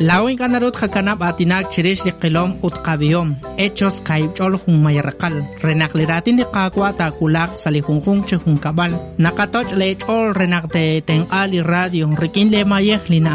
La oin ganarut hakanab atinak chirish liqilom utqabiom hechos kaibchol hun mayarqal renakliratin liqaqwa takulaq salihunjun chehun kabal nakatoch lechol renakte ten ali radio rikin le mayekhlina